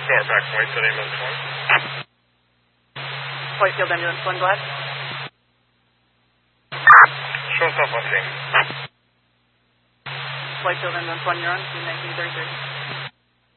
Norfolk, Whitefield Ambulance 1. Whitefield Ambulance 1, Glad. Show us up on scene. Whitefield Ambulance 1, you're on, 1933.